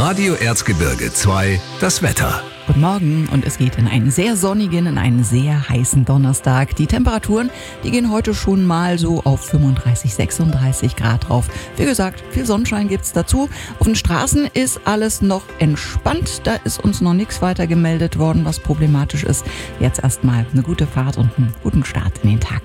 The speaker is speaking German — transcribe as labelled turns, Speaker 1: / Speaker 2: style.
Speaker 1: Radio Erzgebirge 2, das Wetter.
Speaker 2: Guten Morgen und es geht in einen sehr sonnigen, in einen sehr heißen Donnerstag. Die Temperaturen, die gehen heute schon mal so auf 35, 36 Grad drauf. Wie gesagt, viel Sonnenschein gibt's dazu. Auf den Straßen ist alles noch entspannt. Da ist uns noch nichts weiter gemeldet worden, was problematisch ist. Jetzt erstmal eine gute Fahrt und einen guten Start in den Tag.